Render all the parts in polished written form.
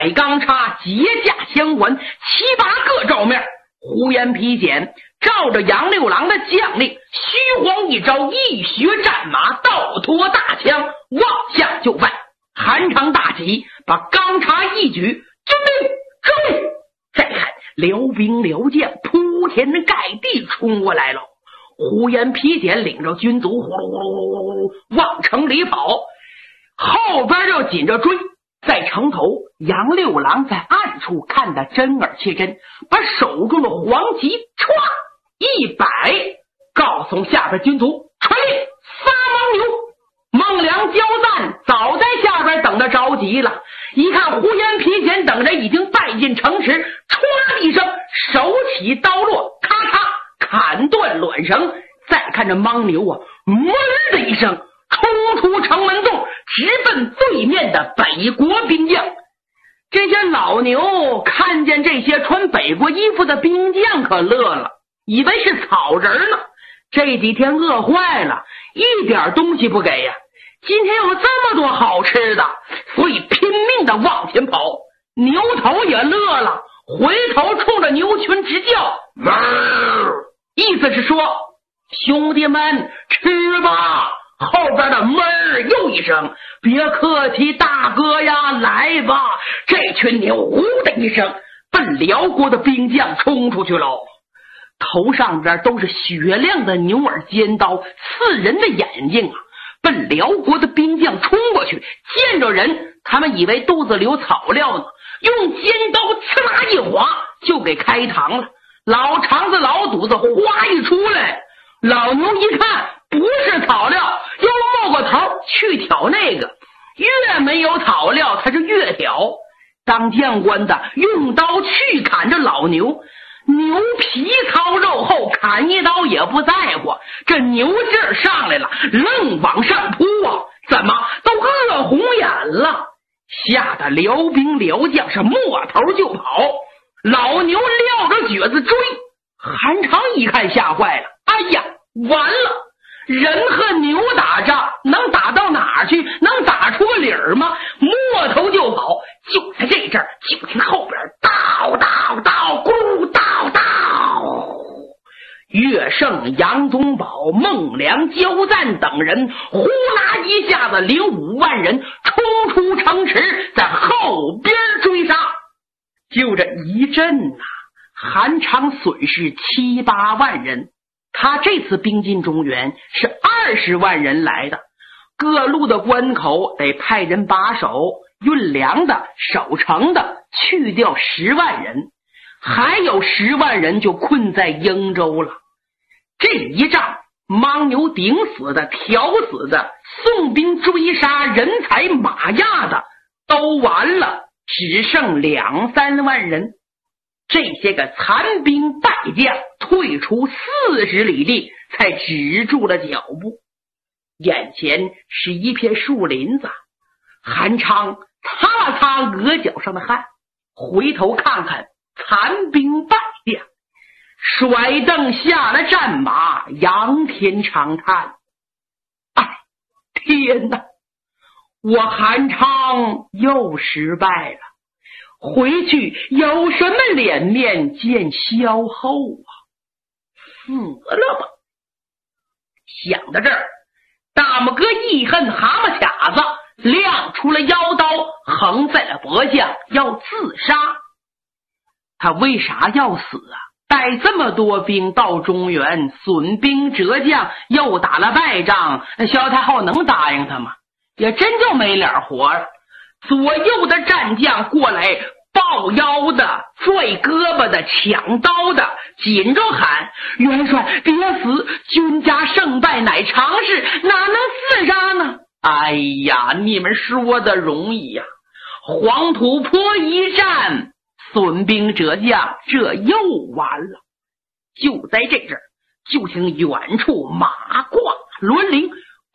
钢叉结架相关，7、8个照面。呼延皮简照着杨六郎的将令，虚晃一招，一学战马，倒拖大枪，往下就翻。韩昌大喜，把钢叉一举，军兵追！再看辽兵辽将铺天盖地冲过来了。呼延皮简领着军卒呼噜呼噜呼噜往城里跑，后边就紧着追。在城头，杨六郎在暗处看得真耳切真，把手中的黄旗歘一摆，告诉下边军卒传令撒牦牛。孟良、焦赞早在下边等着着急了，一看呼延皮简等人已经败进城池，唰的一声，手起刀落，咔嚓砍断卵绳。再看着牦牛啊，闷的一声冲出城门洞，直奔对面的北国兵将。这些老牛看见这些穿北国衣服的兵将可乐了，以为是草人呢。这几天饿坏了，一点东西不给呀，今天有这么多好吃的，所以拼命的往前跑。牛头也乐了，回头冲着牛群直叫，意思是说兄弟们吃吧。后边的闷儿又一声，别客气大哥呀，来吧。这群牛呼的一声奔辽国的兵将冲出去喽，头上边都是雪亮的牛耳尖刀，刺人的眼睛啊。奔辽国的兵将冲过去，见着人他们以为肚子里有草料呢，用尖刀刺啦一划就给开膛了。老肠子老肚子哗一出来，老牛一看不是草料，又冒过头去挑那个，越没有草料他就越挑。当将官的用刀去砍着老牛，牛皮糙肉厚，砍一刀也不在乎，这牛劲儿上来了，愣往上扑啊，怎么都饿红眼了，吓得辽兵辽将是抹头就跑。老牛撂着蹶子追，韩昌一看吓坏了，哎呀完了，人和牛打仗能打到哪儿去，能打出个理儿吗？摸头就跑。就在这阵儿，就听后边叨叨叨咕叨叨，岳胜、杨宗保、孟良、焦赞等人呼啦一下子领5万人冲出城池，在后边追杀。就这一阵啊，韩昌损失7、8万人。他这次兵进中原是20万人来的，各路的关口得派人把守，运粮的、守城的去掉10万人，还有10万人就困在英州了。这一仗牦牛顶死的、挑死的，宋兵追杀人才马压的都完了，只剩2、3万人。这些个残兵败将退出40里地，才止住了脚步。眼前是一片树林子，韩昌擦了擦额角上的汗，回头看看残兵败将，甩蹬下了战马，仰天长叹：哎，天哪，我韩昌又失败了，回去有什么脸面见萧后啊？死了吧！想到这儿，大拇哥一恨蛤蟆卡子，亮出了腰刀，横在了脖项，要自杀。他为啥要死啊？带这么多兵到中原，损兵折将，又打了败仗，萧太后能答应他吗？也真就没脸活了。左右的战将过来，抱腰的、拽胳膊的、抢刀的，紧着喊：元帅别死，军家胜败乃常事，哪能自杀呢？哎呀，你们说的容易呀！黄土坡一战，损兵折将，这又完了。就在这阵儿，就听远处马挂轮铃，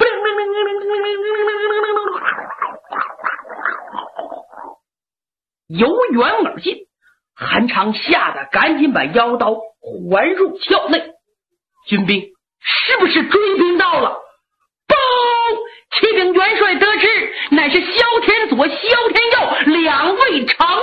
由远而近。韩昌吓得赶紧把腰刀环入鞘内。军兵是不是追兵到了？报！启禀元帅得知，乃是萧天佐、萧天佑2位长